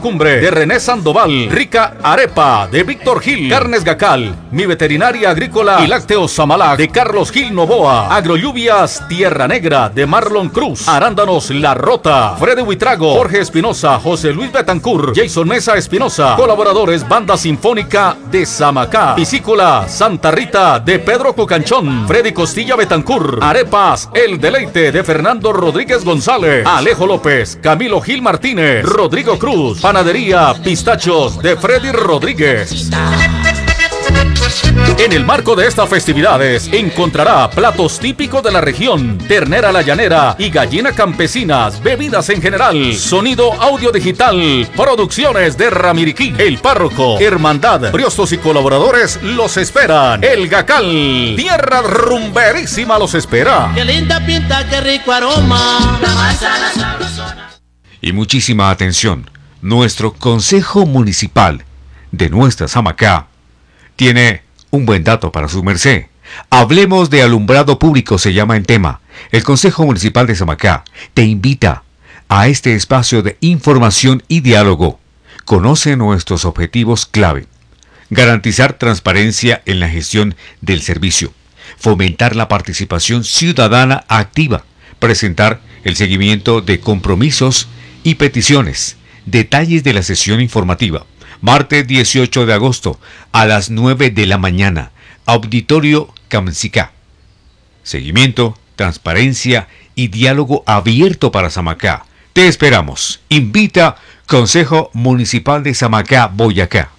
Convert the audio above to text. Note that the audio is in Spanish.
Cumbre de René Sandoval, Rica Arepa de Víctor Gil, Carnes Gacal, Mi Veterinaria Agrícola y Lácteos Samalac de Carlos Gil Novoa, Agrolluvias Tierra Negra de Marlon Cruz, Arándanos La Rota, Freddy Huitrago, Jorge Espinosa, José Luis Betancur, Jason Mesa Espinosa, colaboradores Banda Sinfónica de Samacá, Piscícola Santa Rita de Pedro Cocanchón, Freddy Costilla Betancur, Arepas El Deleite de Fernando Rodríguez González, Alejo López, Camilo Gil Martínez, Rodrigo Cruz, Panadería Pistachos de Freddy Rodríguez. En el marco de estas festividades encontrará platos típicos de la región, ternera a la llanera y gallina campesinas, bebidas en general, sonido audio digital, producciones de Ramiriquí. El párroco, hermandad, briostos y colaboradores los esperan. El Gacal, tierra rumberísima los espera. Qué linda pinta, qué rico aroma. La manzana sabrosona. Y muchísima atención, nuestro Consejo Municipal de nuestra Samacá tiene un buen dato para su merced. Hablemos de alumbrado público, se llama en tema. El Consejo Municipal de Samacá te invita a este espacio de información y diálogo. Conoce nuestros objetivos clave. Garantizar transparencia en la gestión del servicio. Fomentar la participación ciudadana activa. Presentar el seguimiento de compromisos y peticiones. Detalles de la sesión informativa. Martes 18 de agosto a las 9 de la mañana. Auditorio Camsicá. Seguimiento, transparencia y diálogo abierto para Samacá. Te esperamos. Invita Consejo Municipal de Samacá, Boyacá.